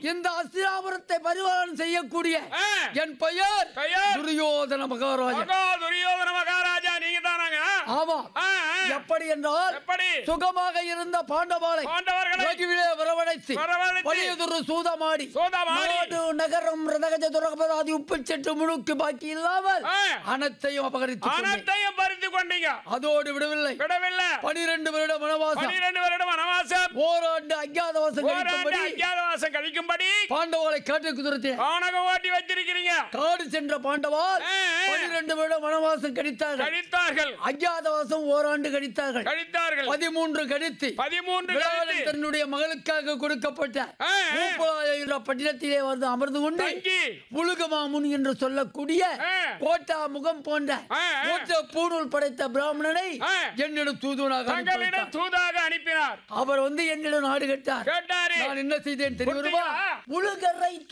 இந்த அஸ்தினாபுரத்தை பரிபாலனம் செய்யக்கூடிய என் பெயர் துரியோதன மகாராஜா. துரியோதன மகாராஜா நீங்க தானாங்க? ஆமா. எப்படி என்றால் சுகமாக இருந்த பாண்டவர்களை வரவழைத்து வலியதொரு சூதமாடி நாடு நகரம் ரதகஜ துரகபதாதி உப்பில் செட்டு முழுக்கு பாக்கி இல்லாமல் அனைத்தையும் பறித்து கொண்டீங்க. அதோடு விடவில்லை. 12 வருட வனவாசம் ஓராண்டு அஞ்ஞாதவாசம் கழிக்கும்படி பாண்டவர்களை காட்டுக்கு துரத்தி ஓட்டி வச்சிருக்கிறீங்க. காடு சென்ற பாண்டவர் 12 வருட வனவாசம் கழித்தார்கள். அஞ்ஞாதவாசம் ஓராண்டு கழித்தார்கள். 13 கழித்து தன்னுடைய மகளுக்காக கொடுக்கப்பட்ட பட்டினத்திலே வந்து அமர்ந்து கொண்டு புலுகமாமுன் என்று சொல்லக்கூடிய கோட்டா முகம் போன்ற பூணூல் படைத்த பிராமணனை என்னிடம் தூதாக அனுப்பினார். அவர் வந்து என்னிடம் நாடு கேட்டார். நான் என்ன செய்தேன் தெரியுமா? புலுகரை